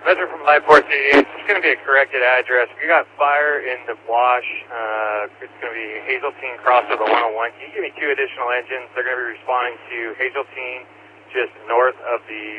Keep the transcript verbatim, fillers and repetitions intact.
Measure from Live Force eighty-eight. It's going to be a corrected address. We got fire in the wash. Uh, it's going to be Hazeltine cross of the one oh one. Can you give me two additional engines? They're going to be responding to Hazeltine just north of the